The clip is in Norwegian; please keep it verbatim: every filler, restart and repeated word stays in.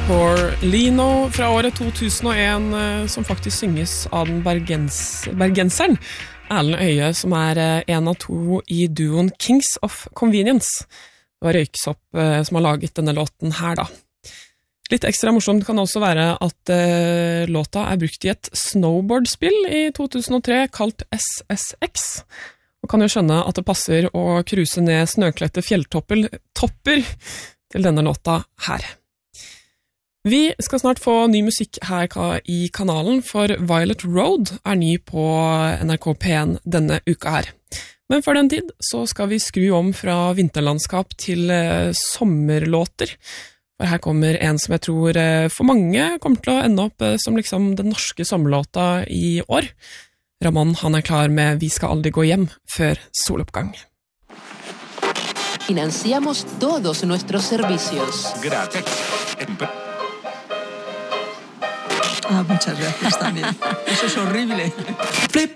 Lino fra året to tusen og en, som faktisk synges av den bergens, bergenseren Erlend Øye, som er en av to i duoen Kings of Convenience. Det var Røyksopp som har laget denne låten her da. Litt ekstra morsomt kan det også være at uh, låta er brukt i et snowboardspill i to tusen og tre kalt S S X, og kan jo skjønne at det passer å kruse ned snøklette fjelltopper topper til denne låta her. Vi skal snart få ny musikk her i kanalen, for Violet Road er ny på N R K P en denne uka her. Men for den tid så skal vi skru om fra vinterlandskap til uh, sommerlåter. For her kommer en som jeg tror uh, for mange kommer til å ende opp uh, som liksom den norske sommerlåta i år. Ramón, han er klar med Vi skal aldri gå hjem før soloppgang. Financiamos todos nuestros servicios. Gracias. Ah, muchas gracias también. Eso es horrible.